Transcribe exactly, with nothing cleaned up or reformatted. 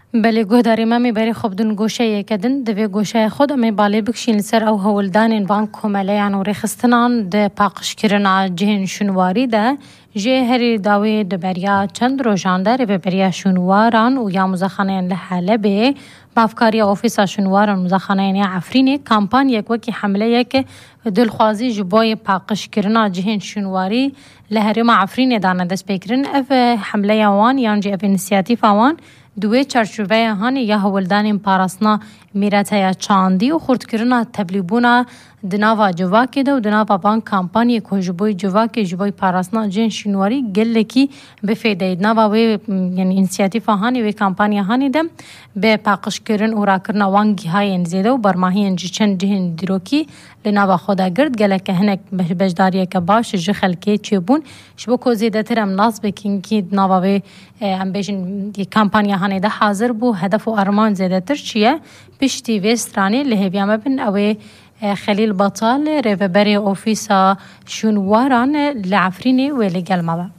بله گهداری ما می بری خوب دن گوشه کدن دوی گوشه خود می بالی بکشین سر او هولدان بانک کمالیان و رخستنان ده پاکش کردن جهن شنواری ده جه هری داوی دبریا چند روزانده رو بریا شنواران و یا مزخانه لحاله به بافکاری آفیس شنواران مزخانه عفرینی کمپانی یک وکی حمله یک دلخوازی جبای پاکش کردن جهن شنواری لهری ما عفرینی دانه دست بکرن اف حمله وان یانجی اف انسیاتیف وان دوی چرچوبه هانی یا هولدان پاراسنا میراتای چاندی و خردکرنا تبلیبونا دناوا جواکی ده و دناوا بانک کمپانی کوجبوی جواکی جبوی پاراسنا جن شنواری گله کی به فایده دناوا و یعنی انسیاتیف هانی و کمپانی هانی ده به پاکش کردن و راکرنا وانگی های انزیده و برماهی انجی چند جهن دیروکی لناوا خدا گرد گله که هنک بجداریه که باش جخل که چیبون شبو کو زیده ترم ناس بکن کی دناوا و ام بیشن کمپانی هانی ده حاضر بو هدف و ارمان زیده تر چیه پشتی وسترانی لهویامه بن اوه خلیل بطال ریوبری اوفیسا شنواران لعفرینی و لگل مبا.